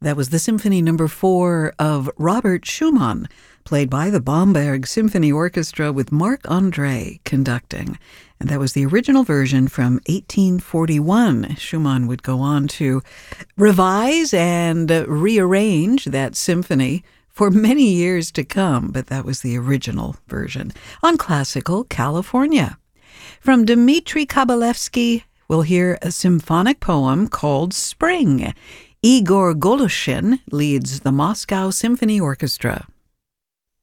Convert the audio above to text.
That was the Symphony Number 4 of Robert Schumann, played by the Bamberg Symphony Orchestra with Marc-André conducting. And that was the original version from 1841. Schumann would go on to revise and rearrange that symphony for many years to come, but that was the original version on Classical California. From Dmitri Kabalevsky, we'll hear a symphonic poem called Spring. Igor Golushin leads the Moscow Symphony Orchestra.